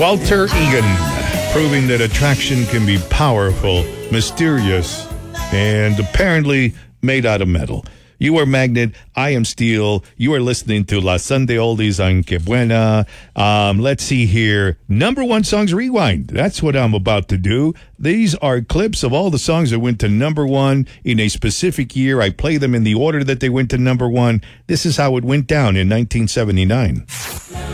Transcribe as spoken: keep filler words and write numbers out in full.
Walter Egan, proving that attraction can be powerful, mysterious, and apparently made out of metal. You are Magnet, I am Steel. You are listening to La Sunday Oldies on Que Buena. Um, let's see here. Number one songs rewind. That's what I'm about to do. These are clips of all the songs that went to number one in a specific year. I play them in the order that they went to number one. This is how it went down in nineteen seventy-nine.